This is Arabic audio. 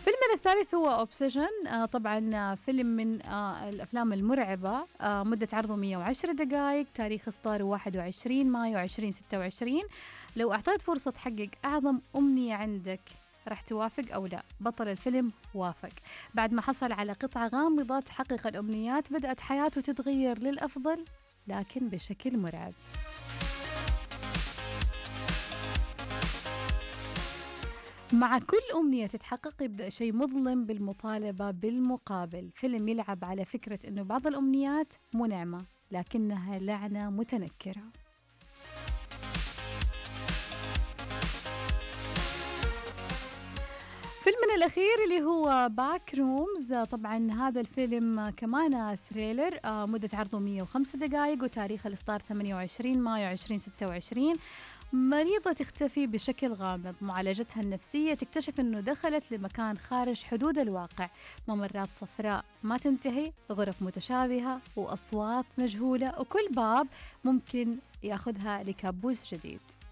فيلمنا الثالث هو أوبسيشن. طبعا فيلم من الأفلام المرعبة. مدة عرضه 110 دقائق. تاريخ إصداره 21 مايو 2026. لو أعطيت فرصة تحقق أعظم أمنية عندك، راح توافق أو لا؟ بطل الفيلم وافق. بعد ما حصل على قطعة غامضة تحقق الأمنيات، بدأت حياته تتغير للأفضل لكن بشكل مرعب. مع كل أمنية تتحقق يبدأ شيء مظلم بالمطالبة بالمقابل. فيلم يلعب على فكرة أنه بعض الأمنيات مو نعمة لكنها لعنة متنكرة. فيلمنا الأخير اللي هو باك رومز. طبعا هذا الفيلم كمان ثريلر. مدة عرضه 105 دقائق وتاريخ الإصدار 28 مايو 2026. مريضة تختفي بشكل غامض، معالجتها النفسية تكتشف أنه دخلت لمكان خارج حدود الواقع، ممرات صفراء ما تنتهي، غرف متشابهة وأصوات مجهولة، وكل باب ممكن ياخذها لكابوس جديد.